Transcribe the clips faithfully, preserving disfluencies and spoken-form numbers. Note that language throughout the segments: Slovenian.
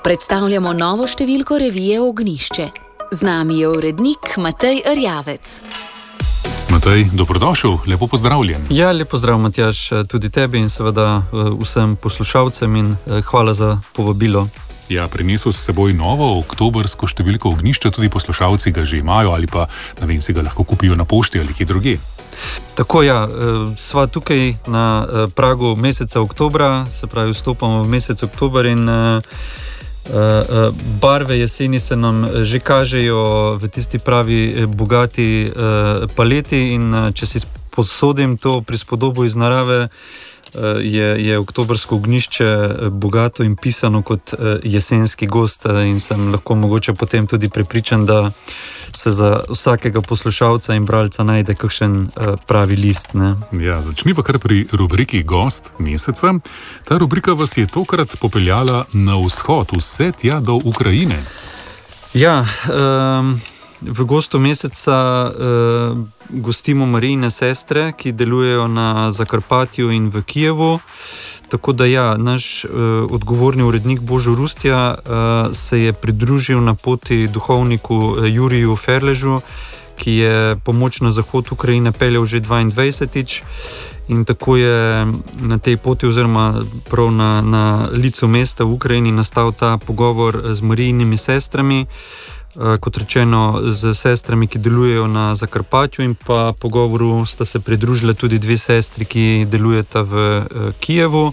Predstavljamo novo številko revije Ognjišče. Z nami je urednik Matej Erjavec. Matej, dobrodošel, lepo pozdravljen. Ja, lepo zdrav, Matjaž, tudi tebi in seveda vsem poslušalcem in hvala za povabilo. Ja, prinesel s seboj novo oktobrsko številko Ognjišča, tudi poslušalci ga že imajo ali pa, ne vem, si ga lahko kupijo na pošti ali kje drugje. Tako ja, sva tukaj na pragu meseca oktobra, se pravi vstopamo v mesec oktober in barve jeseni se nam že kažejo v tisti pravi bogati paleti in če si posodim to prispodobo iz narave, je, je oktobrsko ognjišče bogato in pisano kot jesenski gozd in sem lahko mogoče potem tudi prepričan, da se za vsakega poslušalca in bralca najde kakšen pravi list. Ne? Ja, začniva kar pri rubriki Gost meseca. Ta rubrika vas je tokrat popeljala na vzhod, vse tja do Ukrajine. Ja, um, v gostu meseca uh, gostimo Marijine sestre, ki delujejo na Zakarpatju in v Kijevu. Tako da ja, naš uh, odgovorni urednik Božo Rustja uh, se je pridružil na poti duhovniku Juriju Ferležu, ki je pomoč na zahod Ukrajine peljal že dvaindvajsetič in tako je na tej poti oziroma prav na, na licu mesta v Ukrajini nastal ta pogovor z Marijinimi sestrami, uh, kot rečeno z sestrami, ki delujejo na Zakarpatju, in pa pogovoru sta se pridružile tudi dve sestri, ki delujeta v uh, Kijevu.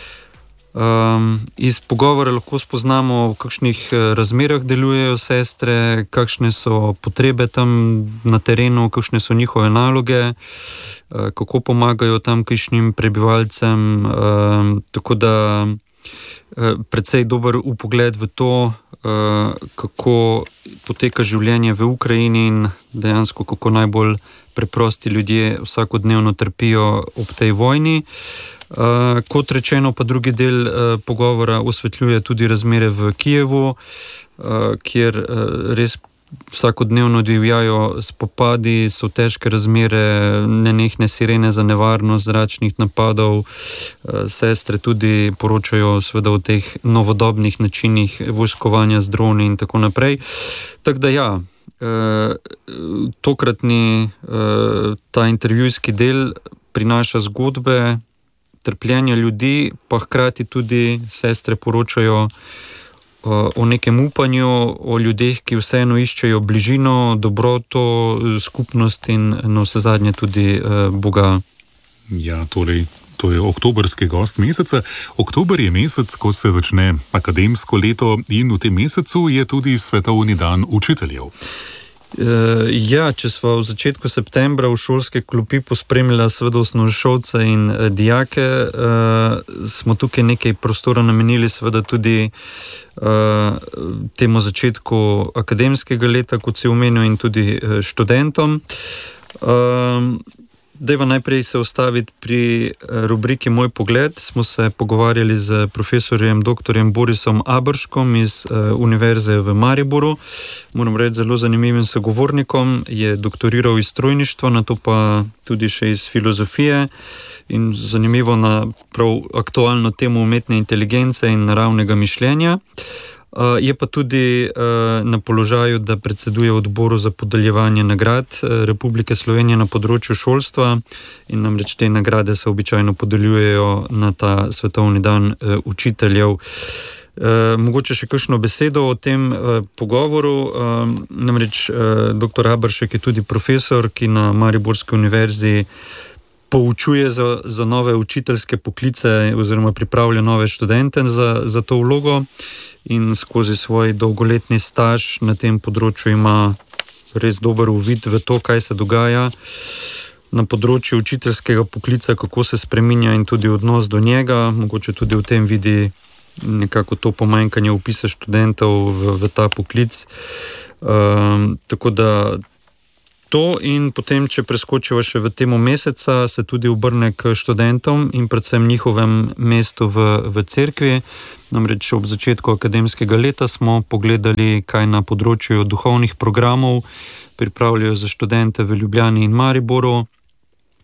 Um, iz pogovora lahko spoznamo, v kakšnih razmerah delujejo sestre, kakšne so potrebe tam na terenu, kakšne so njihove naloge, uh, kako pomagajo tamkajšnjim prebivalcem. Um, tako da uh, precej dober vpogled v to, uh, kako poteka življenje v Ukrajini in dejansko kako najbolj preprosti ljudje vsakodnevno trpijo ob tej vojni. Uh, kot rečeno, pa drugi del uh, pogovora osvetljuje tudi razmere v Kijevu, uh, kjer uh, res vsakodnevno divjajo spopadi, so težke razmere, nenehne sirene za nevarnost zračnih napadov. Uh, sestre tudi poročajo seveda o teh novodobnih načinih vojskovanja z droni in tako naprej. Tako da ja, uh, tokratni uh, ta intervjujski del prinaša zgodbe trpljenja ljudi, pa hkrati tudi sestre poročajo o, o nekem upanju, o ljudeh, ki vseeno iščejo bližino, dobroto, skupnost in na vse zadnje tudi eh, Boga. Ja, torej, to je oktobrski gost meseca. Oktober je mesec, ko se začne akademsko leto in v tem mesecu je tudi svetovni dan učiteljev. Uh, ja, če smo v začetku septembra v šolske klopi pospremili seveda osnovnošolce in uh, dijake, uh, smo tukaj nekaj prostora namenili seveda tudi uh, temu začetku akademskega leta, kot si omenil, in tudi uh, študentom. Uh, Dajva najprej se ustaviti pri rubriki Moj pogled. Smo se pogovarjali z profesorjem doktorjem Borisom Aberškom iz uh, Univerze v Mariboru. Moram reči, zelo zanimivim sogovornikom. Je doktoriral iz strojništva, nato pa tudi še iz filozofije in zanimivo na prav aktualno temo umetne inteligence in naravnega mišljenja. Uh, je pa tudi uh, na položaju, da predseduje odboru za podeljevanje nagrad uh, Republike Slovenije na področju šolstva in namreč te nagrade se običajno podeljujejo na ta svetovni dan uh, učiteljev. Uh, mogoče še kakšno besedo o tem uh, pogovoru. Uh, namreč uh, doktor Aberšek je tudi profesor, ki na Mariborski univerzi poučuje za, za nove učiteljske poklice oziroma pripravlja nove študente za, za to vlogo. In skozi svoj dolgoletni staž na tem področju ima res dober uvid v to, kaj se dogaja na področju učiteljskega poklica, kako se spreminja in tudi odnos do njega. Mogoče tudi v tem vidi nekako to pomanjkanje vpisa študentov v, v ta poklic. Um, tako da to in potem, če preskočiva še v temu meseca, se tudi obrne k študentom in predvsem njihovem mestu v, v cerkvi. Namreč ob začetku akademskega leta smo pogledali, kaj na področju duhovnih programov pripravljajo za študente v Ljubljani in Mariboru.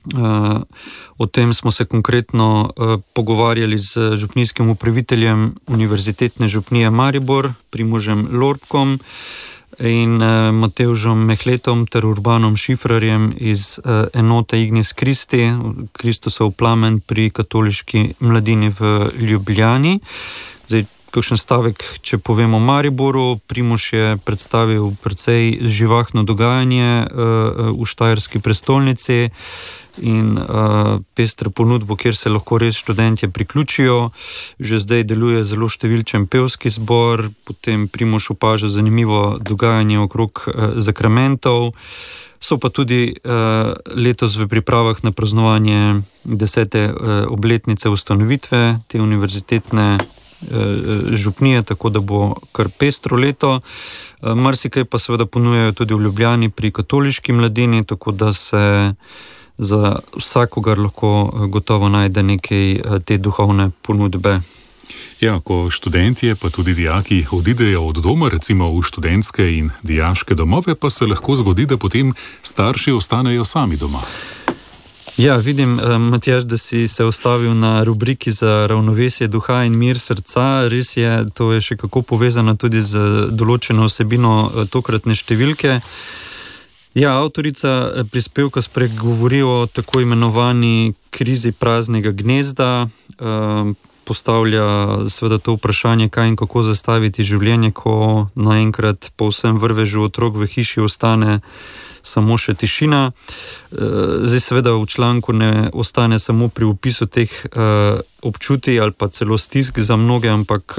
O tem smo se konkretno pogovarjali z župnijskim upraviteljem Univerzitetne župnije Maribor, Primožem Lorbkom in Matevžom Mehletom ter Urbanom Šifrarjem iz enote Ignis Christi, Kristusov plamen pri katoliški mladini v Ljubljani. Zdaj, kakšen stavek, če povemo o Mariboru, Primož je predstavil precej živahno dogajanje v štajerski prestolnici in uh, pestre ponudbo, kjer se lahko res študentje priključijo. Že zdaj deluje zelo številčen pevski zbor, potem Primož opaža zanimivo dogajanje okrog uh, zakramentov. So pa tudi uh, letos v pripravah na praznovanje desete uh, obletnice ustanovitve te univerzitetne uh, župnije, tako da bo kar pestro leto. Uh, marsikaj pa seveda ponujajo tudi v Ljubljani pri katoliški mladini, tako da se za vsakogar lahko gotovo najde nekaj te duhovne ponudbe. Ja, ko študentje pa tudi dijaki odidejo od doma, recimo v študentske in dijaške domove, pa se lahko zgodi, da potem starši ostanejo sami doma. Ja, vidim, Matjaž, da si se ustavil na rubriki za ravnovesje duha in mir srca. Res je, to je še kako povezano tudi z določeno vsebino tokratne številke. Ja, avtorica prispevka spregovori o tako imenovani krizi praznega gnezda, postavlja seveda to vprašanje, kaj in kako zastaviti življenje, ko naenkrat po vsem vrvežu otrok v hiši ostane samo še tišina. Zdaj seveda v članku ne ostane samo pri opisu teh občutij ali pa celo stisk za mnoge, ampak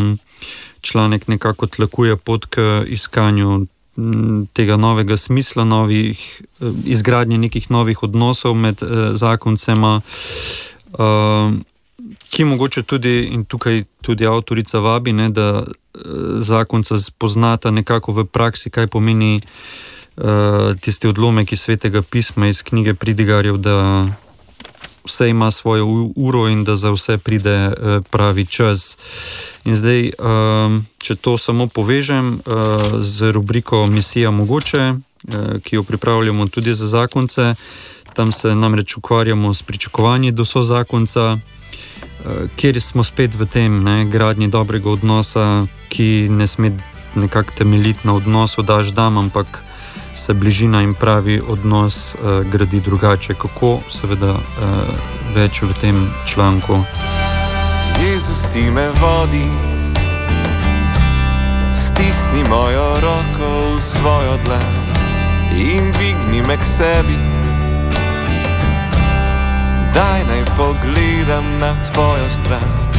članek nekako tlakuje pot k iskanju tega novega smisla, novih, izgradnje nekih novih odnosov med zakoncema, ki mogoče tudi, in tukaj tudi avtorica vabi, ne, da zakonca spoznata nekako v praksi, kaj pomeni tisti odlomek iz Svetega pisma, iz knjige Pridigarjev, da vse ima svojo uro in da za vse pride pravi čas. In zdaj, če to samo povežem z rubriko Misija mogoče, ki jo pripravljamo tudi za zakonce, tam se namreč ukvarjamo s pričakovanji do sozakonca, kjer smo spet v tem, ne, gradnji dobrega odnosa, ki ne sme nekako temeljiti na odnosu daš dam, ampak se bližina in pravi odnos uh, gradi drugače. Kako? Seveda uh, več v tem članku. Jezus, ti me vodi, stisni mojo roko v svojo dlan in dvigni me k sebi. Daj naj pogledam na tvojo stran.